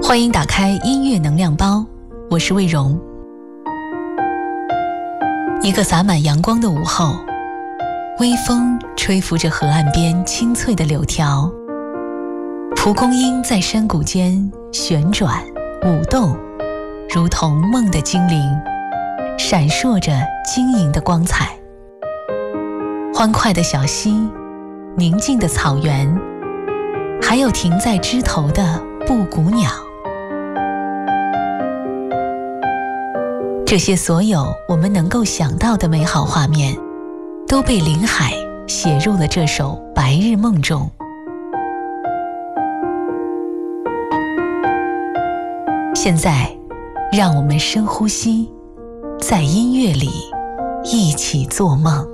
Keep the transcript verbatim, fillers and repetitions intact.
欢迎打开音乐能量包，我是魏荣。一个洒满阳光的午后，微风吹拂着河岸边清脆的柳条，蒲公英在山谷间旋转舞动，如同梦的精灵，闪烁着晶莹的光彩。欢快的小溪，宁静的草原，还有停在枝头的布谷鸟，这些所有我们能够想到的美好画面，都被林海写入了这首《白日梦》中。现在，让我们深呼吸，在音乐里一起做梦。